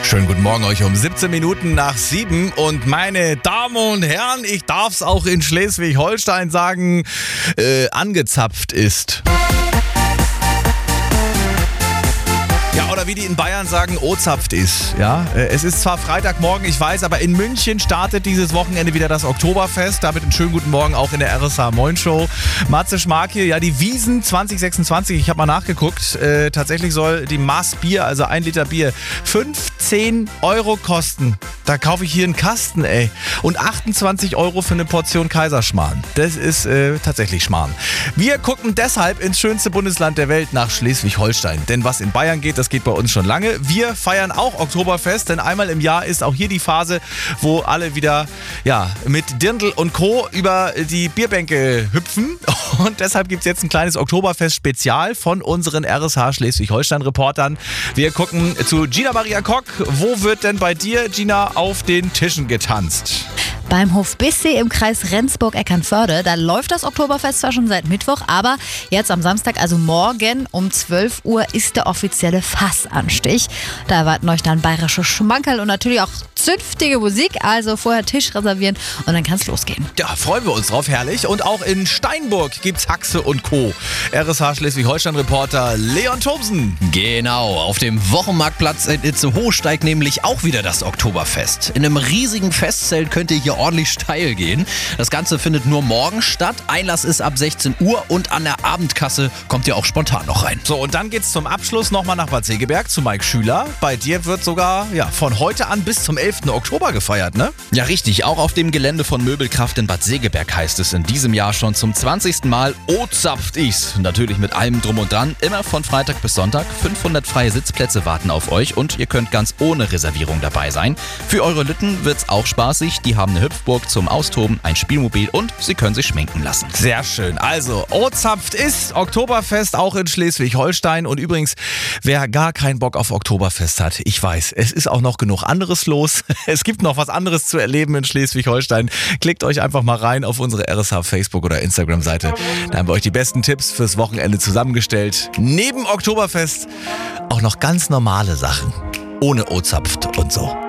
Schönen guten Morgen euch um 17 Minuten nach 7 und meine Damen und Herren, ich darf es auch in Schleswig-Holstein sagen, angezapft ist. Ja, oder wie die in Bayern sagen, ozapft ist. Ja, es ist zwar Freitagmorgen, ich weiß, aber in München startet dieses Wochenende wieder das Oktoberfest. Damit einen schönen guten Morgen auch in der RSH Moin Show. Matze Schmark hier, ja, die Wiesn 2026, ich habe mal nachgeguckt. Tatsächlich soll die Maß Bier, also 1 Liter Bier, 15 € kosten. Da kaufe ich hier einen Kasten, ey. Und 28 € für eine Portion Kaiserschmarrn. Das ist tatsächlich Schmarrn. Wir gucken deshalb ins schönste Bundesland der Welt, nach Schleswig-Holstein. Denn was in Bayern geht, das geht bei uns schon lange. Wir feiern auch Oktoberfest, denn einmal im Jahr ist auch hier die Phase, wo alle wieder mit Dirndl und Co. über die Bierbänke hüpfen. Und deshalb gibt es jetzt ein kleines Oktoberfest-Spezial von unseren RSH Schleswig-Holstein-Reportern. Wir gucken zu Gina Maria Kock. Wo wird denn bei dir, Gina, auf den Tischen getanzt? Beim Hof Bissee im Kreis Rendsburg-Eckernförde, da läuft das Oktoberfest zwar schon seit Mittwoch, aber jetzt am Samstag, also morgen um 12 Uhr, ist der offizielle Fassanstich. Da erwarten euch dann bayerische Schmankerl und natürlich auch zünftige Musik, also vorher Tisch reservieren und dann kann es losgehen. Ja, freuen wir uns drauf, herrlich. Und auch in Steinburg gibt's Haxe und Co. RSH Schleswig-Holstein-Reporter Leon Thomsen. Genau, auf dem Wochenmarktplatz in Itzehoe steigt nämlich auch wieder das Oktoberfest. In einem riesigen Festzelt könnt ihr hier ordentlich steil gehen. Das Ganze findet nur morgen statt. Einlass ist ab 16 Uhr und an der Abendkasse kommt ihr auch spontan noch rein. So, und dann geht's zum Abschluss nochmal nach Bad Segeberg zu Mike Schüler. Bei dir wird sogar von heute an bis zum 11. Oktober gefeiert, ne? Ja, richtig. Auch auf dem Gelände von Möbelkraft in Bad Segeberg heißt es in diesem Jahr schon zum 20. Mal ozapft ich's. Natürlich mit allem drum und dran. Immer von Freitag bis Sonntag. 500 freie Sitzplätze warten auf euch und ihr könnt ganz ohne Reservierung dabei sein. Für eure Lütten wird's auch spaßig. Die haben eine Hüpfburg zum Austoben, ein Spielmobil und sie können sich schminken lassen. Sehr schön. Also, ozapft ist Oktoberfest auch in Schleswig-Holstein. Und übrigens, wer gar keinen Bock auf Oktoberfest hat, ich weiß, es ist auch noch genug anderes los. Es gibt noch was anderes zu erleben in Schleswig-Holstein. Klickt euch einfach mal rein auf unsere RSH Facebook- oder Instagram-Seite. Da haben wir euch die besten Tipps fürs Wochenende zusammengestellt. Neben Oktoberfest auch noch ganz normale Sachen. Ohne ozapft und so.